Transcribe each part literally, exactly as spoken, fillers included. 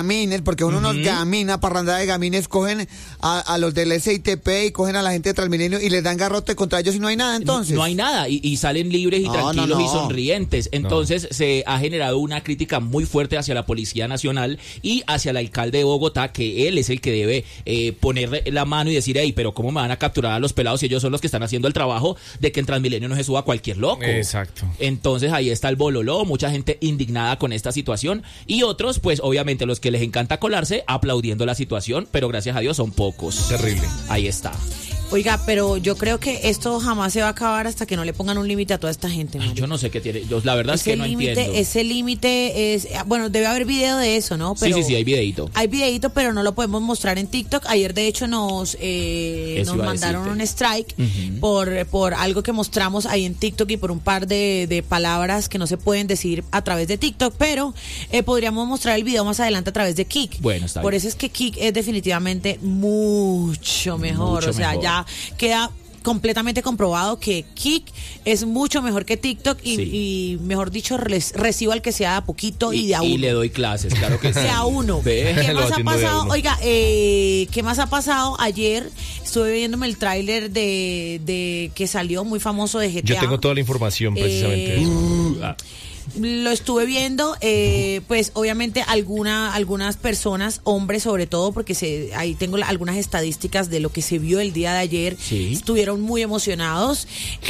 gamines, porque uno uh-huh. nos gamina, parrandada de gamines, cogen a, a los del S I T P y cogen a la gente de Transmilenio y les dan garrote contra ellos y no hay nada entonces. No, no hay nada y, y salen libres y no, tranquilos no, no. y sonrientes. Entonces no. se ha generado una crítica muy fuerte hacia la Policía Nacional y hacia el alcalde de Bogotá, que él es el que debe eh, poner la mano y decir, hey, pero ¿cómo me van a capturar a los pelados si ellos son los que están haciendo el trabajo de que en Transmilenio no se suba cualquier loco? Exacto. Entonces ahí está el bololó, mucha gente indignada con esta situación y otros, pues obviamente los que les encanta colarse, aplaudiendo la situación, pero gracias a Dios son pocos. Terrible. Ahí está. Oiga, pero yo creo que esto jamás se va a acabar hasta que no le pongan un límite a toda esta gente. Ay, yo no sé qué tiene, yo la verdad ese es que no límite, entiendo. Ese límite es, bueno, debe haber video de eso, ¿no? Pero sí, sí, sí, hay videíto. Hay videíto, pero no lo podemos mostrar en TikTok. Ayer, de hecho, nos eh, nos mandaron un strike uh-huh. por, por algo que mostramos ahí en TikTok y por un par de, de palabras que no se pueden decir a través de TikTok, pero eh, podríamos mostrar el video más adelante a través de Kik. Bueno, está Por bien. eso es que Kik es definitivamente mucho mejor, mucho o sea, mejor. Ya queda completamente comprobado que Kik es mucho mejor que TikTok y, sí. y mejor dicho, res, recibo al que sea a poquito y, y de a uno. Y le doy clases, claro que sí. De a uno. Ve, ¿Qué más ha pasado? Oiga, eh, ¿qué más ha pasado? Ayer estuve viéndome el tráiler de, de que salió muy famoso de G T A. Yo tengo toda la información precisamente. Eh, de eso. Uh, Lo estuve viendo, eh, pues obviamente alguna, algunas personas, hombres sobre todo, porque se, ahí tengo la, algunas estadísticas de lo que se vio el día de ayer, sí. estuvieron muy emocionados,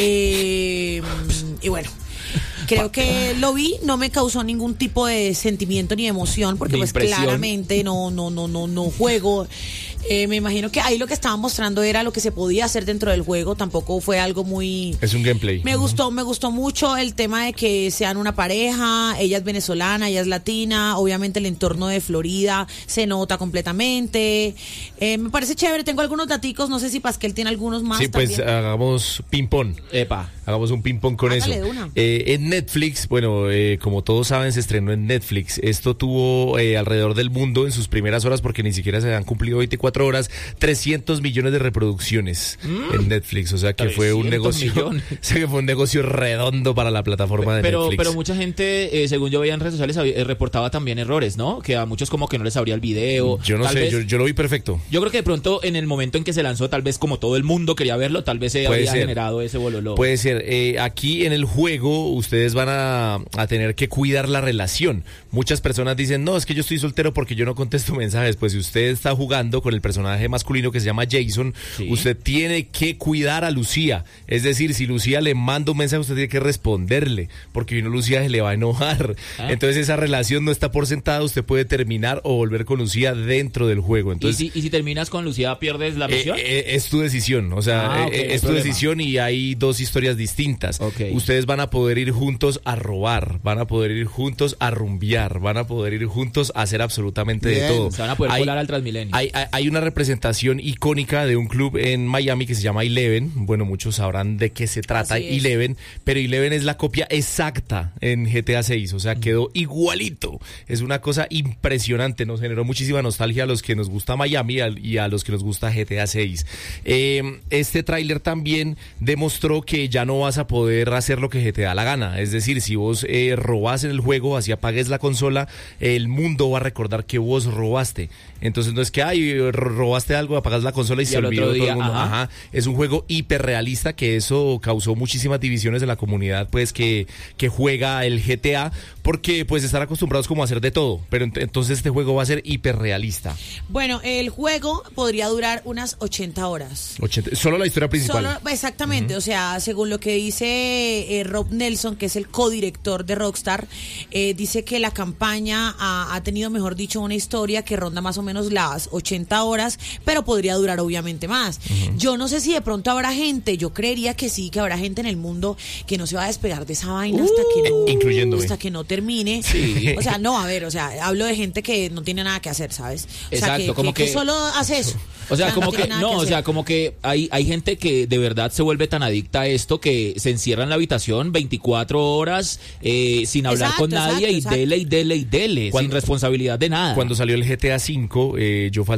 eh, y bueno, creo que lo vi, no me causó ningún tipo de sentimiento ni emoción, porque pues claramente no, no, no, no, no juego. Eh, me imagino que ahí lo que estaban mostrando era lo que se podía hacer dentro del juego, tampoco fue algo muy... Es un gameplay. Me uh-huh. gustó, me gustó mucho el tema de que sean una pareja, ella es venezolana, ella es latina, obviamente el entorno de Florida se nota completamente, eh, me parece chévere, tengo algunos daticos, no sé si Pasquel tiene algunos más. Sí, pues también. hagamos ping-pong. Epa. Hagamos un ping-pong con Hágale eso. de una. Eh, en Netflix, bueno, eh, como todos saben, se estrenó en Netflix. Esto tuvo eh, alrededor del mundo en sus primeras horas, porque ni siquiera se han cumplido veinticuatro horas, trescientos millones de reproducciones mm. en Netflix. O sea que fue un negocio, o sea que fue un negocio redondo para la plataforma de pero, Netflix. Pero mucha gente, eh, según yo veía en redes sociales, eh, reportaba también errores, ¿no? Que a muchos como que no les abría el video. Yo no tal sé, vez, yo, yo lo vi perfecto. Yo creo que de pronto en el momento en que se lanzó, tal vez como todo el mundo quería verlo, tal vez se Puede había ser. generado ese bololó. Puede ser. Eh, aquí en el juego ustedes van a, a tener que cuidar la relación. Muchas personas dicen, no, es que yo estoy soltero porque yo no contesto mensajes. Pues si usted está jugando con el personaje masculino que se llama Jason, sí. usted tiene que cuidar a Lucía. Es decir, si Lucía le manda un mensaje, usted tiene que responderle, porque si no, Lucía se le va a enojar. ¿Ah? Entonces esa relación no está por sentada, usted puede terminar o volver con Lucía dentro del juego. Entonces, ¿Y si, y si terminas con Lucía, pierdes la misión? Eh, eh, es tu decisión, o sea, ah, okay, eh, es tu problema. decisión y hay dos historias distintas. Okay. Ustedes van a poder ir juntos a robar, van a poder ir juntos a rumbear, van a poder ir juntos a hacer absolutamente Bien. de todo. Se van a poder hay, colar al Transmilenio. Hay, hay, hay una representación icónica de un club en Miami que se llama Eleven. Bueno, muchos sabrán de qué se trata Eleven, pero Eleven es la copia exacta en G T A seis, o sea, quedó igualito. Es una cosa impresionante, nos generó muchísima nostalgia a los que nos gusta Miami y a los que nos gusta G T A seis. Eh, este tráiler también demostró que ya no vas a poder hacer lo que te da la gana, es decir, si vos eh, robás en el juego, así apagues la consola, el mundo va a recordar que vos robaste. Entonces no es que ay, robaste algo, apagas la consola y, y se olvidó todo el mundo. Ajá. Ajá. Es un juego hiperrealista, que eso causó muchísimas divisiones en la comunidad, pues que, que juega el G T A, porque pues están acostumbrados como a hacer de todo, pero ent- entonces este juego va a ser hiperrealista. Bueno, el juego podría durar unas ochenta horas. ochenta, solo la historia principal. Solo, exactamente, uh-huh. O sea, según lo que dice eh, Rob Nelson, que es el codirector de Rockstar, eh, dice que la campaña ha, ha tenido, mejor dicho, una historia que ronda más o menos las ochenta horas, pero podría durar obviamente más. Uh-huh. Yo no sé si de pronto habrá gente, yo creería que sí, que habrá gente en el mundo que no se va a despegar de esa vaina uh, hasta que no, incluyéndome. hasta que no termine. Sí. O sea, no, a ver, o sea, hablo de gente que no tiene nada que hacer, ¿sabes? O Exacto, sea, que, como que, que, que solo hace eso. O sea, o sea como no que, no, o sea, como que hay, hay gente que de verdad se vuelve tan adicta a esto que se encierra en la habitación veinticuatro horas eh, sin hablar exacto, con nadie exacto, y dele y dele y dele, cuando, sin responsabilidad de nada. Cuando salió el G T A cinco, eh, yo falté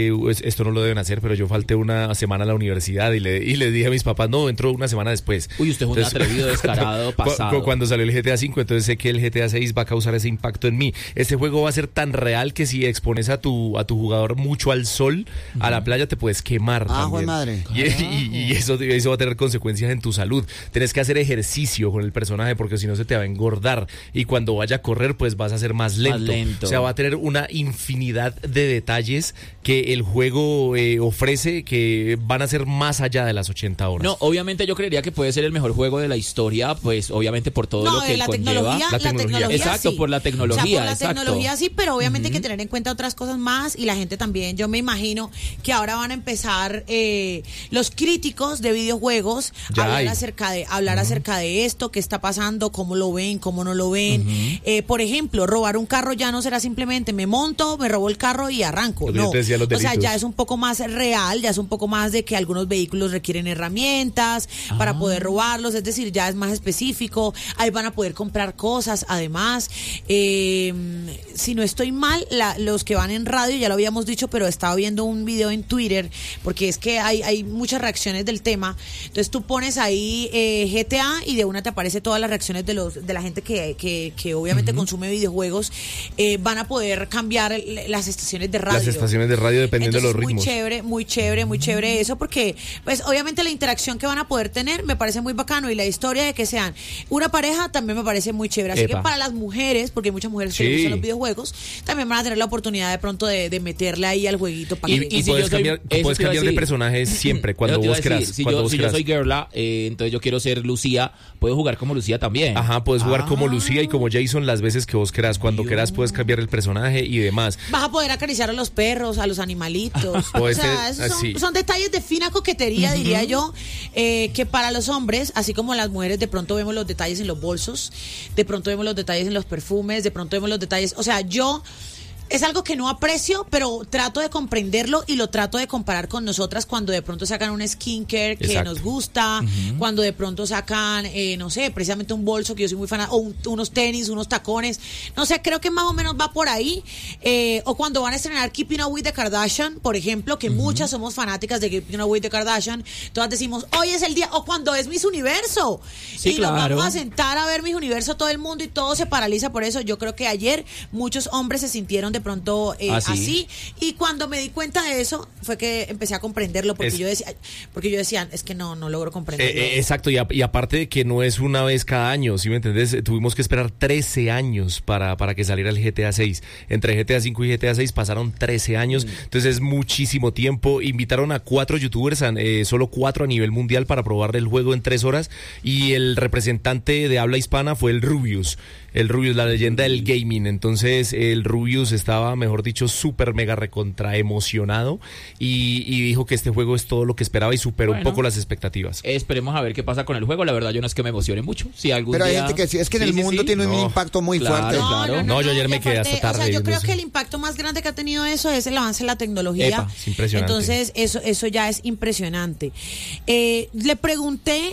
falté, esto no lo deben hacer, pero yo falté una semana a la universidad y le, y le dije a mis papás, no, entro una semana después. Uy, usted es un entonces, atrevido, descarado, pasado. Cuando salió el G T A cinco, entonces sé que el G T A seis va a causar ese impacto en mí. Este juego va a ser tan real que si expones a tu, a tu jugador mucho al sol, uh-huh. a la playa, te puedes quemar ah, también. Madre. Y, y, y eso, eso va a tener consecuencias en tu salud. Tienes que hacer ejercicio con el personaje porque si no se te va a engordar. Y cuando vaya a correr, pues vas a ser más lento. Más lento. O sea, va a tener una infinidad de detalles que el juego eh, ofrece que van a ser más allá de las ochenta horas. No, obviamente yo creería que puede ser el mejor juego de la historia, pues obviamente por todo no, lo que la conlleva. Tecnología, la, tecnología. la tecnología. Exacto, sí. por la tecnología. O sea, por la exacto. tecnología sí, pero obviamente uh-huh. hay que tener en cuenta otras cosas más y la gente también. Yo me imagino que ahora van a empezar eh, los críticos de videojuegos a hablar, acerca de, hablar uh-huh. acerca de esto, qué está pasando, cómo lo ven, cómo no lo ven. Uh-huh. Eh, por ejemplo, robar un carro ya no será simplemente me monto, me robo el carro y arranco. No, o sea, ya es un poco más real, ya es un poco más de que algunos vehículos requieren herramientas ah. para poder robarlos, es decir, ya es más específico, ahí van a poder comprar cosas, además, eh, si no estoy mal, la, los que van en radio, ya lo habíamos dicho, pero estaba viendo un video en Twitter, porque es que hay, hay muchas reacciones del tema, entonces tú pones ahí eh, G T A y de una te aparece todas las reacciones de los de la gente que, que, que obviamente uh-huh. consume videojuegos, eh, van a poder cambiar las estaciones de radio. Las estaciones de radio dependiendo entonces, de los ritmos. Muy chévere, muy chévere, muy chévere eso, porque pues obviamente la interacción que van a poder tener me parece muy bacano y la historia de que sean una pareja también me parece muy chévere, así Epa. que para las mujeres, porque hay muchas mujeres sí. que les gustan los videojuegos, también van a tener la oportunidad de pronto de, de meterle ahí al jueguito para y, que... y, y si puedes cambiar, soy, puedes cambiar de personaje siempre cuando vos quieras. Si, cuando yo, vos si yo soy Girla, eh, entonces yo quiero ser Lucía, puedo jugar como Lucía también. Ajá, puedes jugar ah. como Lucía y como Jason las veces que vos quieras, cuando quieras puedes cambiar el personaje y demás. Vas a poder acariciar a los perros, a los animalitos. O sea, esos son, son detalles de fina coquetería, uh-huh. diría yo, eh, que para los hombres, así como las mujeres, de pronto vemos los detalles en los bolsos, de pronto vemos los detalles en los perfumes, de pronto vemos los detalles, o sea, yo... Es algo que no aprecio, pero trato de comprenderlo y lo trato de comparar con nosotras cuando de pronto sacan un skincare que Exacto. nos gusta, uh-huh. cuando de pronto sacan, eh, no sé, precisamente un bolso que yo soy muy fan, o un, unos tenis, unos tacones, no sé, creo que más o menos va por ahí, eh, o cuando van a estrenar Keeping Up with the Kardashian, por ejemplo, que uh-huh. muchas somos fanáticas de Keeping Up with the Kardashian, todas decimos, hoy es el día, o cuando es Miss Universo, sí, y claro. nos vamos a sentar a ver Miss Universo todo el mundo y todo se paraliza por eso. Yo creo que ayer muchos hombres se sintieron de pronto eh, ¿Ah, sí? así, y cuando me di cuenta de eso fue que empecé a comprenderlo, porque es, yo decía porque yo decía, es que no no logro comprenderlo. Eh, exacto, y, a, y aparte de que no es una vez cada año, ¿sí me entendés? Tuvimos que esperar trece años para, para que saliera el G T A seis. Entre G T A cinco y G T A seis pasaron trece años, mm. entonces es muchísimo tiempo. Invitaron a cuatro youtubers, eh, solo cuatro a nivel mundial, para probar el juego en tres horas, y el representante de habla hispana fue el Rubius. El Rubius, la leyenda del gaming. Entonces el Rubius estaba, mejor dicho, súper mega recontra emocionado y, y dijo que este juego es todo lo que esperaba y superó bueno, un poco las expectativas. Esperemos a ver qué pasa con el juego. La verdad yo no es que me emocione mucho. Si algún Pero hay día... gente que sí, es que en sí, el sí, mundo sí. tiene no, un impacto muy claro, fuerte. No, claro. no, no, no, yo ayer no, me aparte, quedé hasta tarde. O sea, yo creo eso. que el impacto más grande que ha tenido eso es el avance de la tecnología. Epa, es impresionante. Entonces eso, eso ya es impresionante. Eh, le pregunté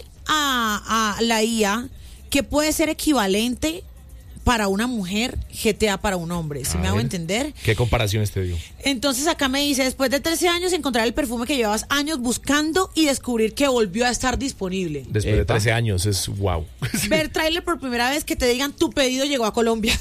a, a la I A que puede ser equivalente para una mujer, G T A para un hombre, ¿sí a me ver, hago entender? ¿Qué comparaciones te dio? Entonces acá me dice, después de trece años encontrar el perfume que llevabas años buscando y descubrir que volvió a estar disponible. Después Epa. de trece años, es wow. Ver tráiler por primera vez, que te digan tu pedido llegó a Colombia.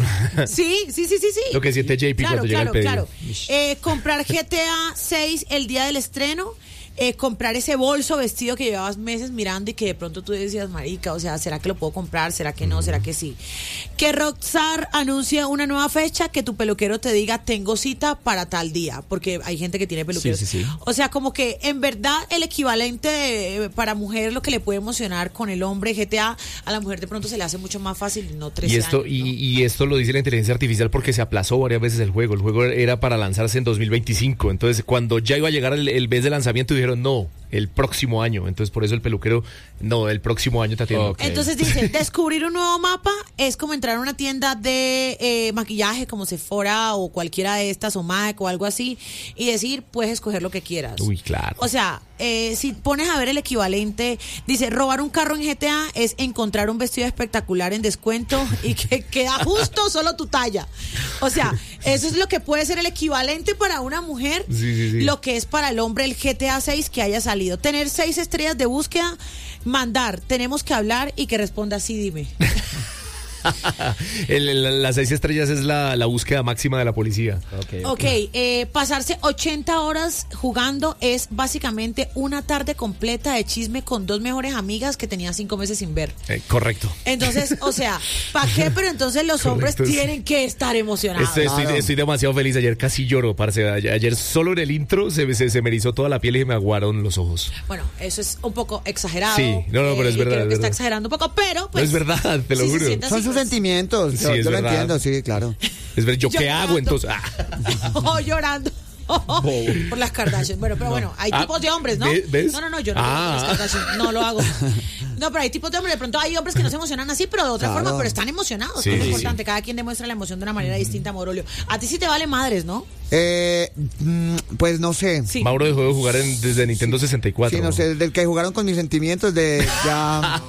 sí, sí, sí, sí, sí. Lo que siente J P claro, cuando claro, llega el pedido. Claro. Eh, comprar G T A seis el día del estreno. Eh, comprar ese bolso vestido que llevabas meses mirando y que de pronto tú decías, marica, o sea, ¿será que lo puedo comprar? ¿Será que no? ¿Será que sí? Que Rockstar anuncia una nueva fecha, que tu peluquero te diga, tengo cita para tal día, porque hay gente que tiene peluqueros. Sí, sí, sí. O sea, como que en verdad el equivalente de, para mujer, lo que le puede emocionar con el hombre G T A, a la mujer de pronto se le hace mucho más fácil, no trece y esto, años, ¿no? y, y esto lo dice la inteligencia artificial porque se aplazó varias veces el juego. El juego era para lanzarse en dos mil veinticinco, entonces cuando ya iba a llegar el, el mes de lanzamiento dijeron, no, el próximo año. Entonces, por eso el peluquero, no, el próximo año te atiende. Okay. Entonces dice, descubrir un nuevo mapa es como entrar a una tienda de eh, maquillaje como Sephora o cualquiera de estas, o MAC o algo así, y decir, puedes escoger lo que quieras. Uy, claro. O sea, eh, si pones a ver el equivalente, dice, robar un carro en G T A es encontrar un vestido espectacular en descuento y que queda justo solo tu talla. O sea, eso es lo que puede ser el equivalente para una mujer, sí, sí, sí. Lo que es para el hombre el G T A seis que haya salido. Tener seis estrellas de búsqueda, mandar, tenemos que hablar y que responda sí, dime. el, el, las seis estrellas es la, la búsqueda máxima de la policía. Ok, okay eh, pasarse ochenta horas jugando es básicamente una tarde completa de chisme con dos mejores amigas que tenía cinco meses sin ver. Eh, correcto. Entonces, o sea, ¿para qué? Pero entonces los correcto, hombres sí. tienen que estar emocionados. Estoy, estoy, claro. estoy demasiado feliz. Ayer casi lloro, parce. Ayer, ayer solo en el intro se, se, se me erizó toda la piel y me aguaron los ojos. Bueno, eso es un poco exagerado. Sí, no, no, pero es eh, verdad. Creo es que verdad. está exagerando un poco, pero pues. No es verdad, te lo si juro. Son sus sentimientos, sí, yo, yo lo entiendo, sí, claro. Es ver, ¿yo, ¿yo qué llorando. hago entonces? Ah. Oh, llorando. Por las Kardashian. Bueno, pero no. bueno, hay ah, tipos de hombres, ¿no? ¿Ves? No, no, no, yo no ah. las Kardashian, no lo hago. No, pero hay tipos de hombres, de pronto hay hombres que no se emocionan así, pero de otra claro. forma, pero están emocionados. Sí, es sí, importante, sí. Cada quien demuestra la emoción de una manera mm. distinta, Maurolio. A ti sí te vale madres, ¿no? Eh, pues no sé. Sí. Mauro dejó de jugar en, desde Nintendo sí. sesenta y cuatro. Sí, no sé, desde que jugaron con mis sentimientos de ya,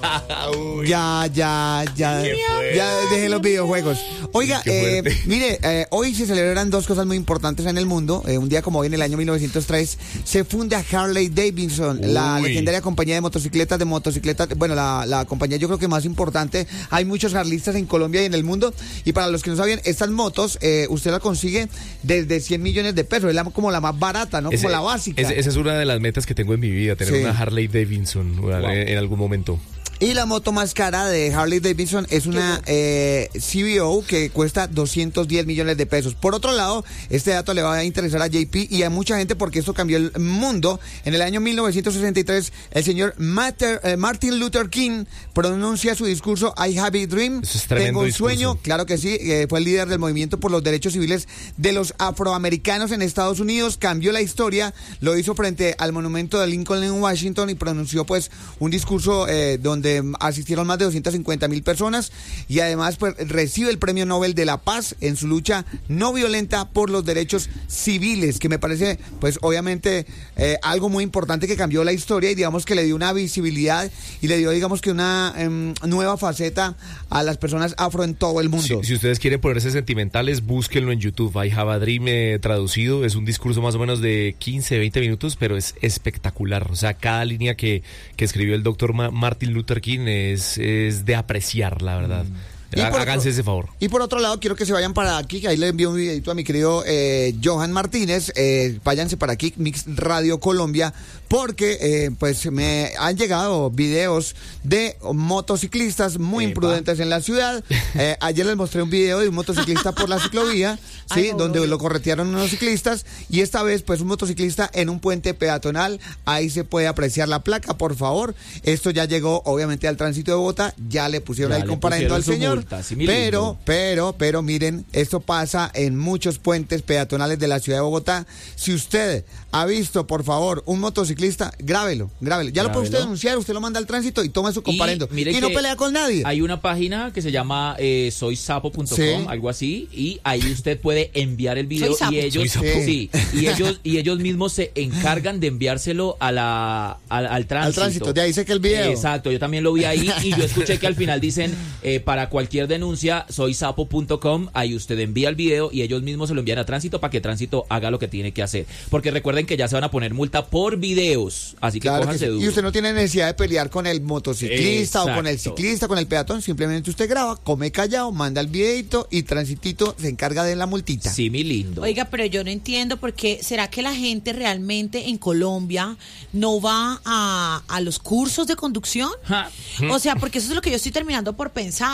ya, ya, ya, ya dejé los videojuegos. Oiga, eh, mire, eh, hoy se celebran dos cosas muy importantes en el mundo. Eh, un día como hoy, en el año mil novecientos tres, se funda Harley Davidson, Uy. la legendaria compañía de motocicletas, de motocicletas, bueno, la, la compañía yo creo que más importante. Hay muchos harlistas en Colombia y en el mundo. Y para los que no sabían, estas motos, eh, usted las consigue desde cien millones de pesos, es la, como la más barata, ¿no? Ese, como la básica. Ese, esa es una de las metas que tengo en mi vida, tener sí. una Harley Davidson wow. en, en algún momento. Y la moto más cara de Harley Davidson es una eh, C V O que cuesta doscientos diez millones de pesos. Por otro lado, este dato le va a interesar a J P y a mucha gente porque esto cambió el mundo. En el año mil novecientos sesenta y tres, el señor Mater, eh, Martin Luther King pronuncia su discurso I have a dream, es tengo un discurso. sueño. Claro que sí, eh, fue el líder del movimiento por los derechos civiles de los afroamericanos en Estados Unidos, cambió la historia, lo hizo frente al monumento de Lincoln en Washington y pronunció pues un discurso eh, donde asistieron más de doscientas cincuenta mil personas y además pues recibe el Premio Nobel de la Paz en su lucha no violenta por los derechos civiles, que me parece pues obviamente eh, algo muy importante que cambió la historia y digamos que le dio una visibilidad y le dio digamos que una eh, nueva faceta a las personas afro en todo el mundo. Si, si ustedes quieren ponerse sentimentales, búsquenlo en YouTube. I Have a Dream eh, traducido, es un discurso más o menos de quince, veinte minutos, pero es espectacular. O sea, cada línea que, que escribió el doctor Ma- Martin Luther King es, es de apreciar, la verdad. Mm. Háganse otro, ese favor. Y por otro lado, quiero que se vayan para aquí, que ahí le envío un videito a mi querido eh, Johan Martínez. Eh, váyanse para aquí, Mix Radio Colombia, porque eh, pues me han llegado videos de motociclistas muy Epa. imprudentes en la ciudad. Eh, ayer les mostré un video de un motociclista por la ciclovía, sí, Ay, donde lo corretearon unos ciclistas, y esta vez pues un motociclista en un puente peatonal. Ahí se puede apreciar la placa, por favor. Esto ya llegó obviamente al tránsito de Bogotá, ya le pusieron ya ahí comparendo al señor. Sí, pero, pero, pero miren, esto pasa en muchos puentes peatonales de la ciudad de Bogotá. Si usted ha visto, por favor, un motociclista, grábelo, grábelo. Ya grábelo. Lo puede usted denunciar, usted lo manda al tránsito y toma su comparendo. Y, y no pelea con nadie. Hay una página que se llama eh, soy sapo punto com, sí. algo así, y ahí usted puede enviar el video y ellos, sí, y ellos, y ellos mismos se encargan de enviárselo a la, al, al tránsito. Al tránsito, de ahí sé que el video. Exacto, yo también lo vi ahí y yo escuché que al final dicen eh, para cualquier denuncia, soy sapo punto com, ahí usted envía el video y ellos mismos se lo envían a tránsito para que tránsito haga lo que tiene que hacer, porque recuerden que ya se van a poner multa por videos, así que claro cójanse que sí. duro. Y usted no tiene necesidad de pelear con el motociclista Exacto. o con el ciclista, con el peatón, simplemente usted graba, come callado, manda el videito y tránsitito se encarga de la multita. Sí, mi lindo. Oiga, pero yo no entiendo porque ¿será que la gente realmente en Colombia no va a, a los cursos de conducción? Ja. O sea, porque eso es lo que yo estoy terminando por pensar, porque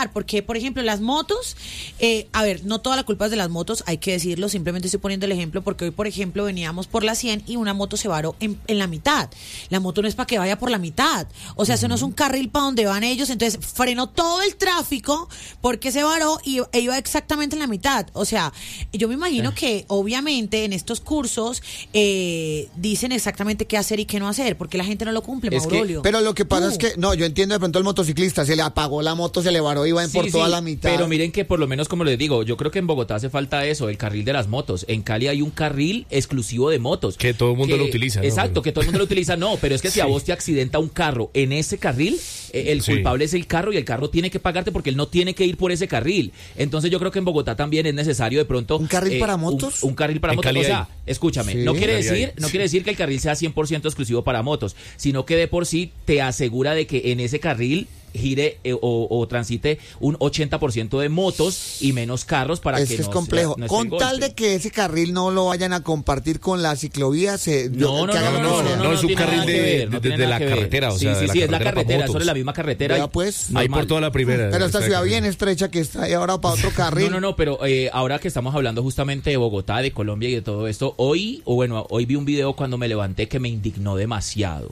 por ejemplo, las motos, eh, a ver, no toda la culpa es de las motos, hay que decirlo, simplemente estoy poniendo el ejemplo porque hoy, por ejemplo, veníamos por la cien y una moto se varó en, en la mitad. La moto no es para que vaya por la mitad, o sea, eso no es un carril para donde van ellos, entonces frenó todo el tráfico porque se varó y e iba exactamente en la mitad. O sea, yo me imagino que obviamente en estos cursos eh, dicen exactamente qué hacer y qué no hacer, porque la gente no lo cumple, es Maurolio. Que, pero lo que pasa uh. es que, no, yo entiendo de pronto el motociclista, se le apagó la moto, se le varó, iba en Sí, por sí, toda la mitad. Pero miren que por lo menos, como les digo, yo creo que en Bogotá hace falta eso, el carril de las motos. En Cali hay un carril exclusivo de motos. Que todo el mundo que, lo utiliza, ¿no? Exacto, que todo el mundo lo utiliza. No, pero es que si Sí. a vos te accidenta un carro en ese carril, eh, el Sí. culpable es el carro y el carro tiene que pagarte porque él no tiene que ir por ese carril. Entonces yo creo que en Bogotá también es necesario de pronto... ¿Un carril eh, para motos? Un, un carril para En motos. Cali O sea, hay. escúchame, Sí. no quiere Cali decir, hay. no Sí. quiere decir que el carril sea cien por ciento exclusivo para motos, sino que de por sí te asegura de que en ese carril gire eh, o, o transite un ochenta por ciento de motos y menos carros para es que que es no complejo. sea- no esté Con el tal golpe. de que ese carril no lo vayan a compartir con la ciclovía, se, No, no, que no, hagan no, lo que no, sea. no, no, no es un tiene carril nada de- que ver, de- no tiene de nada la que ver. carretera, o Sí, sea, sí, de la sí, es la carretera para carretera, motos. sobre la misma carretera. Vea, y- pues. Ahí normal. por toda la primera. Pero esta Esa ciudad carretera. bien estrecha que está ahí ahora para otro carril. No, no, no, pero eh, ahora que estamos hablando justamente de Bogotá, de Colombia y de todo esto, hoy, o bueno, hoy vi un video cuando me levanté que me indignó demasiado.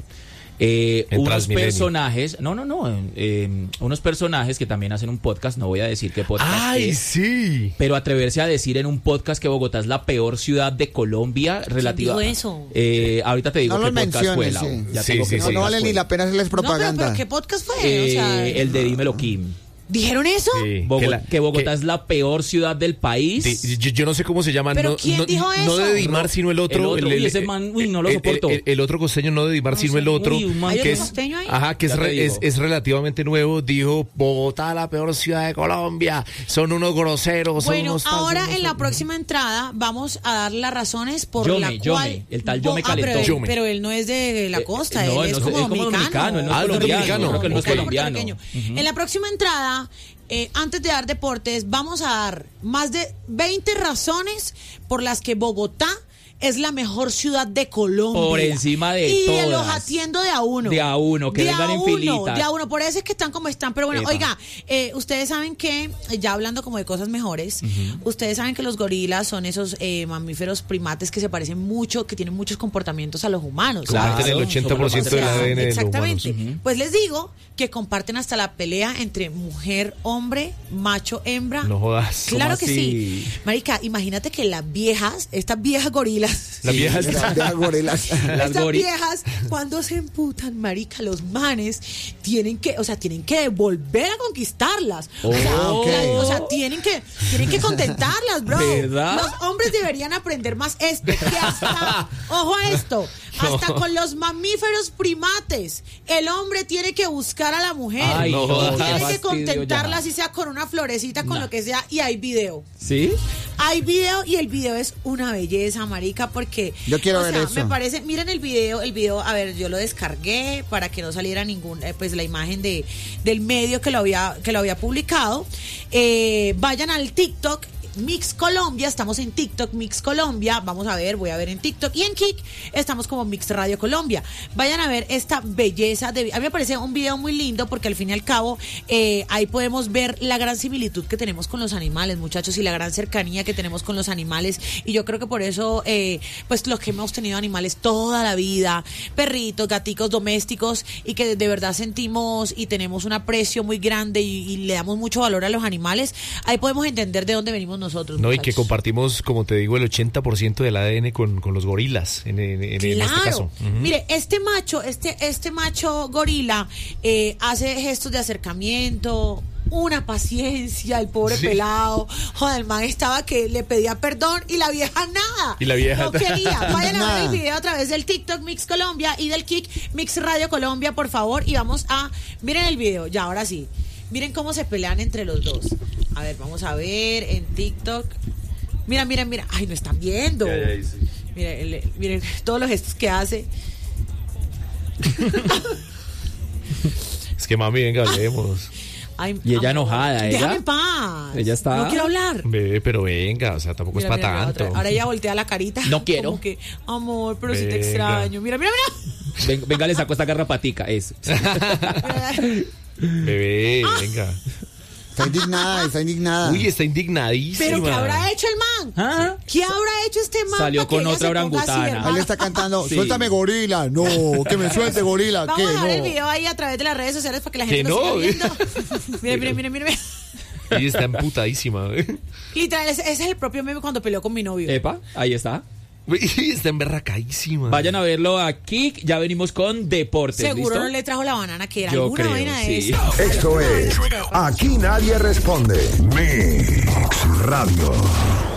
Eh, En unos Transmilenio. personajes, no, no, no, eh, unos personajes que también hacen un podcast, no voy a decir qué podcast ¡Ay, es, sí! pero atreverse a decir en un podcast que Bogotá es la peor ciudad de Colombia relativa. dijo eso? Eh, ahorita te digo No qué los podcast fue, menciones, Lau. sí. Ya Sí, tengo sí, qué No, sí. no podcast vale fue. ni la pena hacerles No, pero, propaganda. pero ¿qué podcast fue? Eh, o sea, el de Dímelo Kim. ¿dijeron eso? Sí, Bogo- que que, la- Bogotá que- es la peor ciudad del país. de- yo, yo no sé cómo se llama. ¿Pero no, quién no, dijo no eso? de Dimar, sino el otro. El otro, uy, ese man, uy, no lo el- soporto. El, el otro costeño, no de Dimar, No sino sé. el otro. Uy, un man ¿Hay que otro es, costeño ahí? ajá, que es, Ya te re- digo. es, es relativamente nuevo. Dijo: Bogotá, la peor ciudad de Colombia. Son unos groseros. son Bueno, unos falsos, ahora unos- en la próxima entrada vamos a dar las razones por Yome, la Yome, cual... el tal Bo- Yome ah, pero, calentó. él- Yome. pero él no es de la Eh, costa, eh, no, él él es no es- como es como dominicano. dominicano, él no es Ah, él es colombiano, dominicano. creo que él no es Ok. colombiano. Puertorriqueño. En la próxima entrada, eh, antes de dar deportes, vamos a dar más de veinte razones por las que Bogotá es la mejor ciudad de Colombia. Por encima de y todas. Y los atiendo de a uno. De a uno, que de vengan a en uno, filita. De a uno, por eso es que están como están. Pero bueno, Epa. oiga, eh, ustedes saben que, eh, ya hablando como de cosas mejores, ustedes saben que los gorilas son esos eh, mamíferos primates que se parecen mucho, que tienen muchos comportamientos a los humanos. Claro. Comparten el ochenta por ciento somos del los A D N de los Exactamente. humanos. Pues les digo que comparten hasta la pelea entre mujer, hombre, macho, hembra. No jodas. Claro ¿Cómo que así? sí. Marica, imagínate que las viejas, estas viejas gorilas, Las viejas. De- de gorilas. Las estas gori- viejas, cuando se emputan, marica, los manes tienen que, o sea, tienen que volver a conquistarlas. O, sea, Oh. ok. la- o sea, tienen que, tienen que contentarlas, bro. ¿Verdad? Los hombres deberían aprender más esto. Que hasta, ojo a esto, hasta con los mamíferos primates, el hombre tiene que buscar a la mujer. Ay, no, tiene qué que fastidio contentarla, ya. así sea con una florecita, con Nah. lo que sea, y hay video. ¿Sí? Hay video y el video es una belleza, marica, porque Yo quiero o ver sea, eso. me parece, miren el video, el video, a ver, yo lo descargué para que no saliera ningún, eh, pues la imagen de del medio que lo había que lo había publicado. Eh, vayan al TikTok Mix Colombia, estamos en TikTok Mix Colombia, vamos a ver, voy a ver en TikTok y en Kik estamos como Mix Radio Colombia. Vayan a ver esta belleza de, a mí me parece un video muy lindo porque al fin y al cabo eh, ahí podemos ver la gran similitud que tenemos con los animales, muchachos, y la gran cercanía que tenemos con los animales, y yo creo que por eso eh, pues los que hemos tenido animales toda la vida, perritos, gaticos domésticos, y que de verdad sentimos y tenemos un aprecio muy grande y, y le damos mucho valor a los animales, ahí podemos entender de dónde venimos nosotros. No, y que muchachos. compartimos, como te digo, el ochenta por ciento del A D N con, con los gorilas en, en- en- en este caso. Ujú. Mire, este macho, este, este macho gorila eh, hace gestos de acercamiento, una paciencia, el pobre Sí. pelado. Joder, el man estaba que le pedía perdón y la vieja nada. Y la vieja no nada. quería. Vayan a ver Nada. el video a través del TikTok Mix Colombia y del Kik Mix Radio Colombia, por favor. Y vamos a, miren el video, ya, ahora sí. Miren cómo se pelean entre los dos. A ver, vamos a ver en TikTok. Mira, mira, mira. Ay, no están viendo. Ya, ya, sí. Miren, el- miren todos los gestos que hace. Es que mami, venga, hablemos. Ay, Y ella amor, enojada, déjame ella. en paz. Ella está- No quiero hablar. Bebé, pero venga, o sea, tampoco Mira, es mira, para mira, tanto. otra- Ahora ella voltea la carita. No quiero. Como que, amor, pero si te Venga. extraño. Mira, mira, mira. Ven- venga, le saco esta garrapatica. Es. Bebé, venga. Está indignada, está indignada. Uy, está indignadísima. ¿Pero qué habrá hecho el man? ¿Ah? ¿Qué habrá hecho este man? Salió con otra orangutana. Ahí le está cantando, Sí. suéltame gorila. No, que me suelte gorila. Vamos ¿Qué? a dejar el No. video ahí a través de las redes sociales para que la gente Que lo no, siga viendo. Mire, mire, mire, mire. Y está emputadísima. Literal, ese, ese es el propio meme cuando peleó con mi novio. Epa, ahí está. Y está emberracadísima. Vayan a verlo aquí. Ya venimos con deportes. Seguro ¿listo? no le trajo la banana que era Yo alguna creo, vaina de sí. eso. Esto es Aquí Nadie Responde. Mix Radio.